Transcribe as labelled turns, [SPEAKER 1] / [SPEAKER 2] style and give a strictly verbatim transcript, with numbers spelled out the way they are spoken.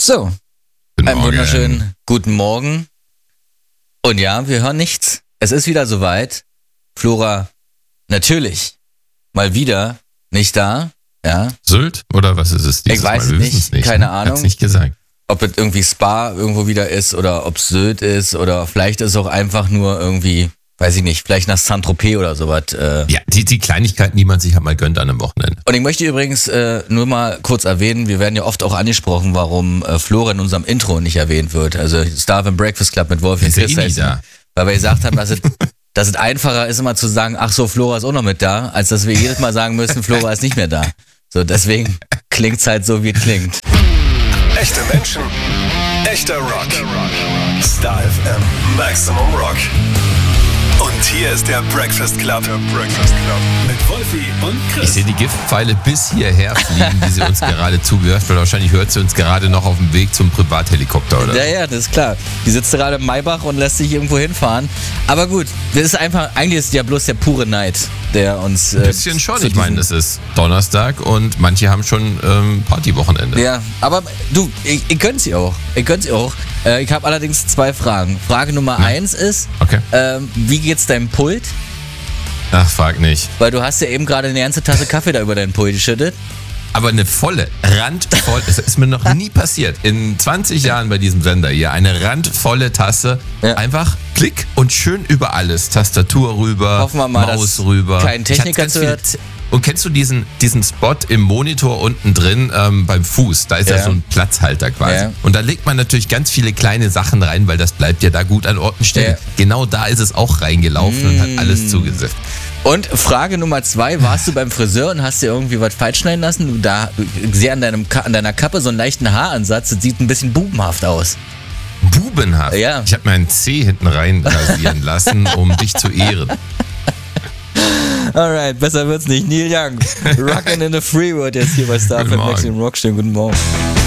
[SPEAKER 1] So,
[SPEAKER 2] Guten
[SPEAKER 1] einen
[SPEAKER 2] Morgen.
[SPEAKER 1] wunderschönen guten Morgen. Und ja, wir hören nichts. Es ist wieder soweit. Flora, natürlich, mal wieder nicht da. Ja,
[SPEAKER 2] Sylt oder was ist es dieses
[SPEAKER 1] Ich weiß
[SPEAKER 2] Mal? Wir
[SPEAKER 1] es
[SPEAKER 2] wissen's
[SPEAKER 1] nicht, keine
[SPEAKER 2] ne?
[SPEAKER 1] Ahnung.
[SPEAKER 2] Hat's nicht gesagt.
[SPEAKER 1] ob es irgendwie Spa irgendwo wieder ist oder ob es Sylt ist oder vielleicht ist es auch einfach nur irgendwie, weiß ich nicht, vielleicht nach Saint-Tropez oder sowas. Äh.
[SPEAKER 2] Ja, die, die Kleinigkeiten, die man sich halt mal gönnt an einem Wochenende.
[SPEAKER 1] Und ich möchte übrigens äh, nur mal kurz erwähnen, wir werden ja oft auch angesprochen, warum äh, Flora in unserem Intro nicht erwähnt wird. Also Star and Breakfast Club mit Wolf und
[SPEAKER 2] Ist ja
[SPEAKER 1] Chris
[SPEAKER 2] eh nie
[SPEAKER 1] heißt,
[SPEAKER 2] da.
[SPEAKER 1] weil wir gesagt haben, dass es, dass es einfacher ist, immer zu sagen, ach so, Flora ist auch noch mit da, als dass wir jedes Mal sagen müssen, Flora ist nicht mehr da. So, deswegen klingt's halt so, wie es klingt.
[SPEAKER 3] Echte Menschen, echter Rock. Star F M, Maximum Rock. Und hier ist der Breakfast Club. Der Breakfast Club. Mit Wolfi und
[SPEAKER 2] Ich
[SPEAKER 3] Chris.
[SPEAKER 2] sehe die Giftpfeile bis hierher fliegen, die sie uns gerade zugehört, weil wahrscheinlich hört sie uns gerade noch auf dem Weg zum Privathelikopter, oder?
[SPEAKER 1] Ja, ja, das ist klar. Die sitzt gerade im Maybach und lässt sich irgendwo hinfahren. Aber gut, das ist einfach, eigentlich ist es ja bloß der pure Neid, der uns. Äh,
[SPEAKER 2] Ein bisschen schon.
[SPEAKER 1] zu
[SPEAKER 2] Ich meine,
[SPEAKER 1] diesem-
[SPEAKER 2] es ist Donnerstag und manche haben schon ähm, Partywochenende.
[SPEAKER 1] Ja, aber du, ich, ich gönn's ihr auch. Ich gönn's ihr auch. Äh, ich habe allerdings zwei Fragen. Frage Nummer eins ist,
[SPEAKER 2] Okay.
[SPEAKER 1] ähm, wie geht's deinem Pult?
[SPEAKER 2] Ach, frag nicht.
[SPEAKER 1] Weil du hast ja eben gerade eine ganze Tasse Kaffee da über deinen Pult geschüttet.
[SPEAKER 2] Aber eine volle, randvoll, es ist mir noch nie passiert. In zwanzig Jahren bei diesem Sender hier, eine randvolle Tasse,
[SPEAKER 1] Ja.
[SPEAKER 2] einfach klick und schön über alles. Tastatur rüber,
[SPEAKER 1] Hoffen wir mal,
[SPEAKER 2] Maus
[SPEAKER 1] dass
[SPEAKER 2] rüber.
[SPEAKER 1] kein
[SPEAKER 2] Ich hatte
[SPEAKER 1] Techniker
[SPEAKER 2] ganz viele
[SPEAKER 1] zuhört.
[SPEAKER 2] Z- Und kennst du diesen, diesen Spot im Monitor unten drin ähm, beim Fuß? Da ist ja.
[SPEAKER 1] Ja.
[SPEAKER 2] so ein Platzhalter quasi.
[SPEAKER 1] Ja.
[SPEAKER 2] Und da legt man natürlich ganz viele kleine Sachen rein, weil das bleibt ja da gut an Orten stehen.
[SPEAKER 1] Ja.
[SPEAKER 2] Genau da ist es auch reingelaufen und hat alles zugesetzt.
[SPEAKER 1] Und Frage Nummer zwei, warst du beim Friseur und hast dir irgendwie was falsch schneiden lassen? Du da, ich sehe an, deinem, Ka- an deiner Kappe so einen leichten Haaransatz, das sieht ein bisschen bubenhaft aus.
[SPEAKER 2] Bubenhaft.
[SPEAKER 1] Ja.
[SPEAKER 2] Ich habe meinen Zeh hinten rein rasieren lassen, um dich zu ehren.
[SPEAKER 1] Alright, besser wird's nicht. Neil Young, Rockin' in the Free World jetzt hier bei Star
[SPEAKER 2] Guten
[SPEAKER 1] F M
[SPEAKER 2] Morgen.
[SPEAKER 1] Maximum Rock. Schönen guten Morgen.